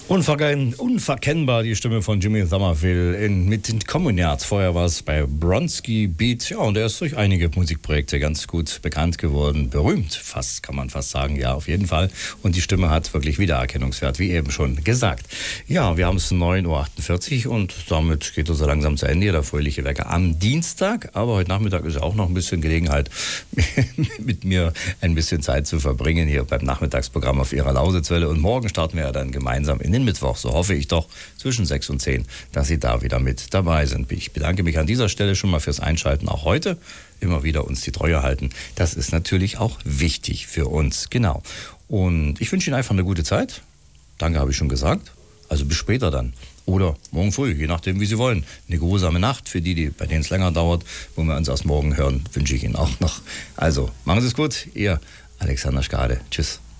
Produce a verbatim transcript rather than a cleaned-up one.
Unverken unverkennbar die Stimme von Jimmy Somerville in, mit den Communards. Vorher war es bei Bronski Beat. Ja, und er ist durch einige Musikprojekte ganz gut bekannt geworden. Berühmt, fast, kann man fast sagen. Ja, auf jeden Fall. Und die Stimme hat wirklich Wiedererkennungswert, wie eben schon gesagt. Ja, wir haben es neun Uhr achtundvierzig und damit geht es so langsam zu Ende. Der fröhliche Wecker am Dienstag. Aber heute Nachmittag ist ja auch noch ein bisschen Gelegenheit, mit mir ein bisschen Zeit zu verbringen hier beim Nachmittagsprogramm auf Ihrer Lausitzwelle. Und morgen starten wir ja dann gemeinsam in den Mittwoch, so hoffe ich doch, zwischen sechs und zehn, dass Sie da wieder mit dabei sind. Ich bedanke mich an dieser Stelle schon mal fürs Einschalten, auch heute. Immer wieder uns die Treue halten. Das ist natürlich auch wichtig für uns, genau. Und ich wünsche Ihnen einfach eine gute Zeit. Danke, habe ich schon gesagt. Also bis später dann. Oder morgen früh, je nachdem, wie Sie wollen. Eine geruhsame Nacht für die, die bei denen es länger dauert, wo wir uns erst morgen hören, wünsche ich Ihnen auch noch. Also, machen Sie es gut. Ihr Alexander Schkade. Tschüss.